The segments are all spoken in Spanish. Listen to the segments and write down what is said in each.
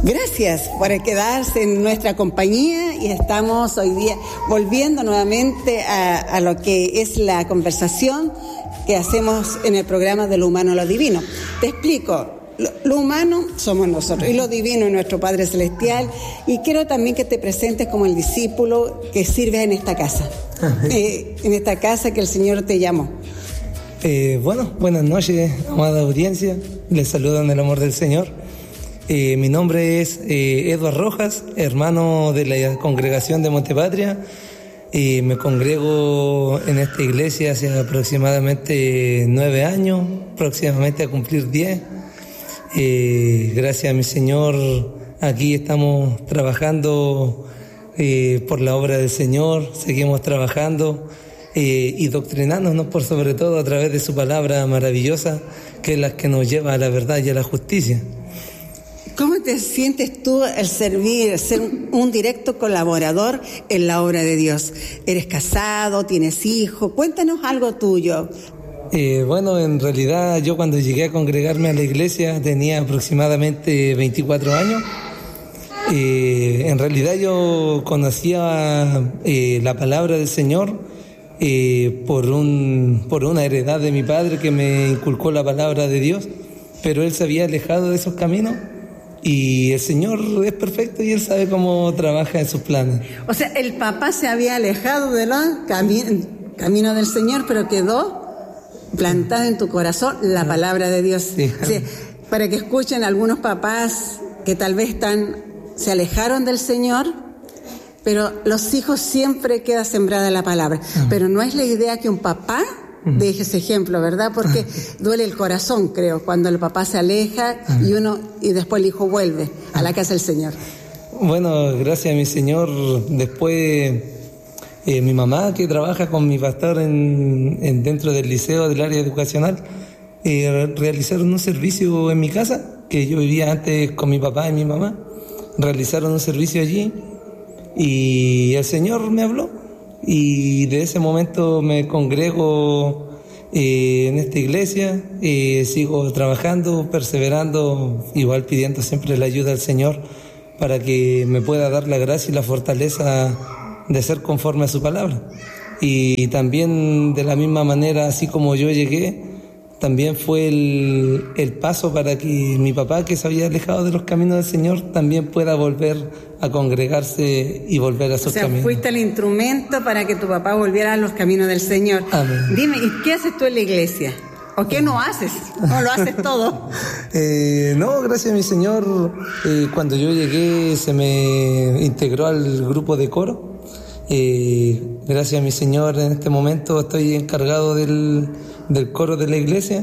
Gracias por quedarse en nuestra compañía y estamos hoy día volviendo nuevamente a lo que es la conversación que hacemos en el programa de lo humano a lo divino. Te explico. Lo humano somos nosotros y lo divino es nuestro Padre Celestial, y quiero también que te presentes como el discípulo que sirve en esta casa, en esta casa que el Señor te llamó. Buenas noches, amada audiencia, les saludo en el amor del Señor. Mi nombre es Eduardo Rojas, hermano de la congregación de Montepatria. Me congrego en esta iglesia hace aproximadamente 9 años, próximamente a cumplir 10. Gracias a mi Señor, aquí estamos trabajando por la obra del Señor, seguimos trabajando y doctrinándonos por sobre todo a través de su palabra maravillosa, que es la que nos lleva a la verdad y a la justicia. ¿Cómo te sientes tú al servir, ser un directo colaborador en la obra de Dios? ¿Eres casado? ¿Tienes hijos? Cuéntanos algo tuyo. En realidad yo cuando llegué a congregarme a la iglesia tenía aproximadamente 24 años. En realidad yo conocía la palabra del Señor por una heredad de mi padre que me inculcó la palabra de Dios, pero él se había alejado de esos caminos y el Señor es perfecto y él sabe cómo trabaja en sus planes. O sea, el papá se había alejado de los caminos del Señor, pero quedó plantada en tu corazón la palabra de Dios. Sí. Sí, para que escuchen algunos papás que tal vez se alejaron del Señor, pero los hijos siempre queda sembrada la palabra. Pero no es la idea que un papá deje ese ejemplo, ¿verdad? Porque duele el corazón, creo, cuando el papá se aleja y después el hijo vuelve a la casa del Señor. Bueno, gracias a mi Señor, después mi mamá, que trabaja con mi pastor dentro del liceo del área educacional, realizaron un servicio en mi casa, que yo vivía antes con mi papá y mi mamá. Realizaron un servicio allí y el Señor me habló y de ese momento me congrego en esta iglesia, sigo trabajando, perseverando, igual pidiendo siempre la ayuda del Señor para que me pueda dar la gracia y la fortaleza de ser conforme a su palabra. Y también de la misma manera, así como yo llegué, también fue el paso para que mi papá, que se había alejado de los caminos del Señor, también pueda volver a congregarse y volver a sus caminos. Fuiste el instrumento para que tu papá volviera a los caminos del Señor. Amén. Dime, ¿y qué haces tú en la iglesia? ¿O qué no haces? ¿O lo haces todo? No, gracias a mi Señor, cuando yo llegué se me integró al grupo de coro. Gracias a mi Señor, en este momento estoy encargado del coro de la iglesia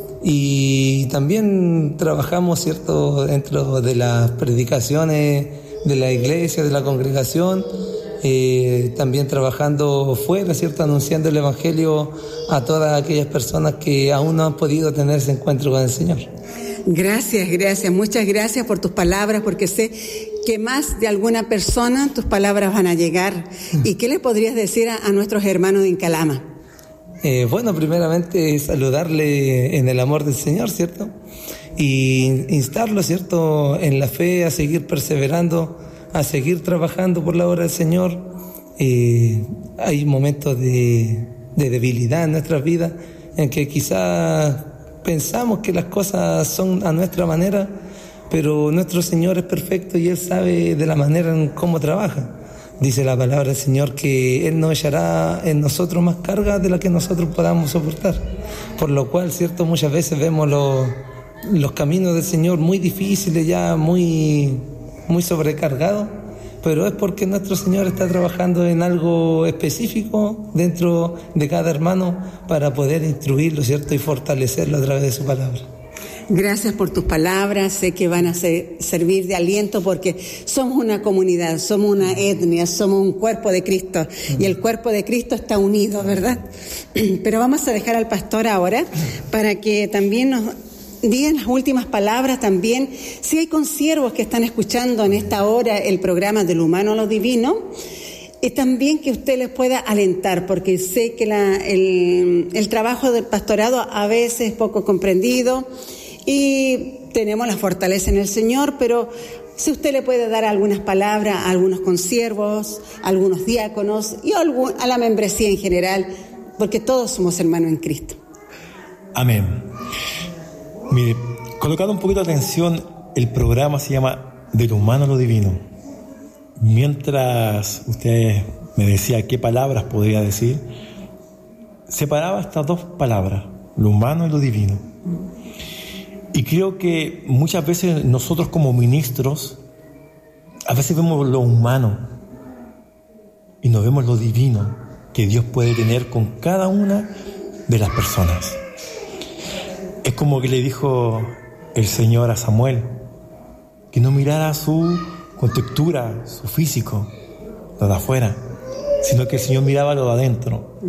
y también trabajamos, ¿cierto?, dentro de las predicaciones de la iglesia, de la congregación, también trabajando fuera, ¿cierto?, anunciando el evangelio a todas aquellas personas que aún no han podido tener ese encuentro con el Señor. Gracias, muchas gracias por tus palabras, porque sé que más de alguna persona tus palabras van a llegar. ¿Y qué le podrías decir a nuestros hermanos de Incalama? Primeramente saludarle en el amor del Señor, ¿cierto? Y instarlo, ¿cierto?, en la fe, a seguir perseverando, a seguir trabajando por la obra del Señor. Hay momentos de debilidad en nuestras vidas en que quizás pensamos que las cosas son a nuestra manera, pero nuestro Señor es perfecto y Él sabe de la manera en cómo trabaja. Dice la palabra del Señor que Él no echará en nosotros más carga de la que nosotros podamos soportar. Por lo cual, ¿cierto?, muchas veces vemos los caminos del Señor muy difíciles, ya muy sobrecargados, pero es porque nuestro Señor está trabajando en algo específico dentro de cada hermano para poder instruirlo, ¿cierto?, y fortalecerlo a través de su palabra. Gracias por tus palabras, sé que van a servir de aliento porque somos una comunidad, somos una etnia, somos un cuerpo de Cristo y el cuerpo de Cristo está unido, ¿verdad? Pero vamos a dejar al pastor ahora para que también nos digan las últimas palabras también. Si hay consiervos que están escuchando en esta hora el programa de lo humano a lo divino, también que usted les pueda alentar, porque sé que el trabajo del pastorado a veces es poco comprendido y tenemos la fortaleza en el Señor, pero Si usted le puede dar algunas palabras a algunos consiervos, a algunos diáconos y a la membresía en general, porque todos somos hermanos en Cristo. Amén. Mire, colocando un poquito de atención, el programa se llama De lo humano a lo divino. Mientras usted me decía qué palabras podría decir, separaba estas dos palabras, lo humano y lo divino. Y creo que muchas veces nosotros como ministros, a veces vemos lo humano y no vemos lo divino que Dios puede tener con cada una de las personas. Es como que le dijo el Señor a Samuel, que no mirara su contextura, su físico, lo de afuera, sino que el Señor miraba lo de adentro.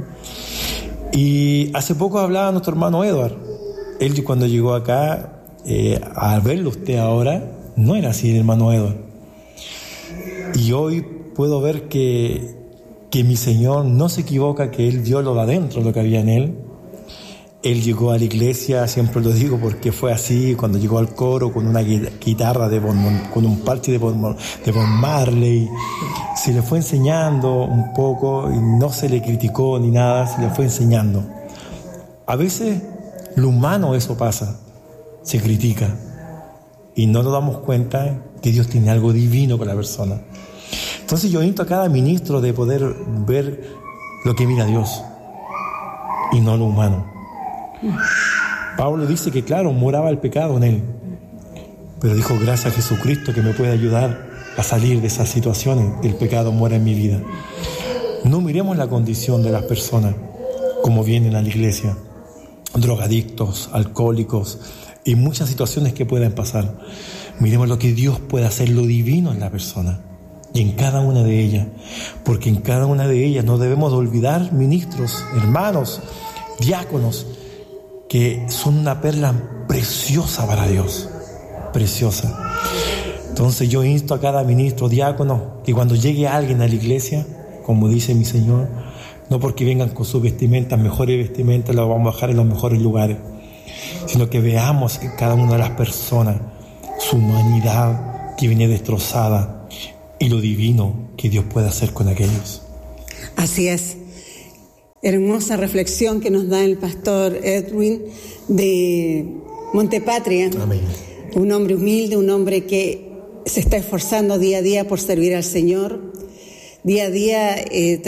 Y hace poco hablaba nuestro hermano Edward. Él cuando llegó acá, al verlo usted ahora, no era así el hermano Edward. Y hoy puedo ver que mi Señor no se equivoca, que Él vio lo de adentro, lo que había en Él. Él llegó a la iglesia, siempre lo digo porque fue así, cuando llegó al coro con una guitarra con un parche de Bob Marley, se le fue enseñando un poco y no se le criticó ni nada, se le fue enseñando. A veces lo humano eso pasa, se critica y no nos damos cuenta que Dios tiene algo divino con la persona. Entonces yo invito a cada ministro de poder ver lo que mira Dios y no lo humano. Pablo dice que claro, moraba el pecado en él, pero dijo, gracias a Jesucristo que me puede ayudar a salir de esas situaciones, que el pecado muera en mi vida. No miremos la condición de las personas como vienen a la iglesia, drogadictos, alcohólicos y muchas situaciones que pueden pasar. Miremos lo que Dios puede hacer, lo divino en la persona y en cada una de ellas, porque en cada una de ellas no debemos de olvidar ministros, hermanos, diáconos, que son una perla preciosa para Dios, preciosa. Entonces yo insto a cada ministro, diácono, que cuando llegue alguien a la iglesia, como dice mi Señor, no porque vengan con sus vestimentas, mejores vestimentas, las vamos a dejar en los mejores lugares, sino que veamos en cada una de las personas su humanidad que viene destrozada y lo divino que Dios puede hacer con aquellos. Así es. Hermosa reflexión que nos da el pastor Edwin de Montepatria. Amén. Un hombre humilde, un hombre que se está esforzando día a día por servir al Señor, día a día